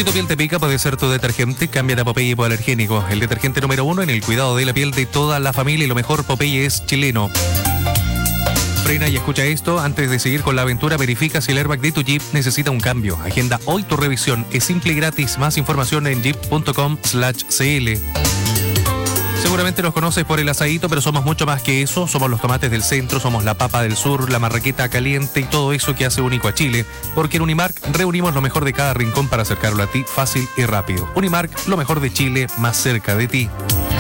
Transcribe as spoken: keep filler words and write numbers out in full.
Si tu piel te pica, puede ser tu detergente. Cambia a Popeye hipoalergénico, el detergente número uno en el cuidado de la piel de toda la familia, y lo mejor, Popeye es chileno. Frena y escucha esto. Antes de seguir con la aventura, verifica si el airbag de tu Jeep necesita un cambio. Agenda hoy tu revisión. Es simple y gratis. Más información en jeep punto com slash c l. Seguramente nos conoces por el asadito, pero somos mucho más que eso. Somos los tomates del centro, somos la papa del sur, la marraqueta caliente y todo eso que hace único a Chile. Porque en Unimark reunimos lo mejor de cada rincón para acercarlo a ti fácil y rápido. Unimark, lo mejor de Chile más cerca de ti.